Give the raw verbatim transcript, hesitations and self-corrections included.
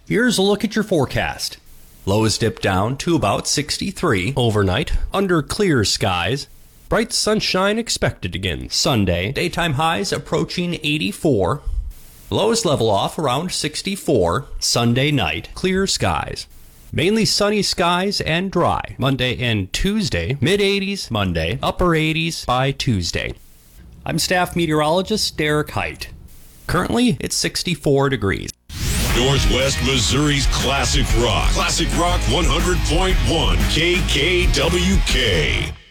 Here's a look at your forecast. Lows dip down to about sixty-three overnight, under clear skies. Bright sunshine expected again Sunday. Daytime highs approaching eighty-four. Lows level off around sixty-four. Sunday night, clear skies. Mainly sunny skies and dry. Monday and Tuesday, mid eighties Monday, upper eighties by Tuesday. I'm staff meteorologist Derek Height. Currently, it's sixty-four degrees. Northwest Missouri's Classic Rock. Classic Rock one hundred point one K K W K.